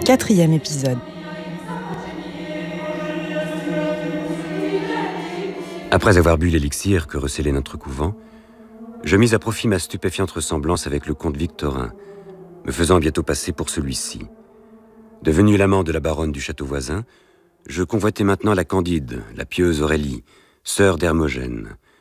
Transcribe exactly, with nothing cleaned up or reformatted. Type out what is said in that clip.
Quatrième épisode. Après avoir bu l'élixir que recelait notre couvent, je mis à profit ma stupéfiante ressemblance avec le comte Victorin, me faisant bientôt passer pour celui-ci. Devenu l'amant de la baronne du château voisin, je convoitais maintenant la Candide, la pieuse Aurélie, sœur d'Hermogène,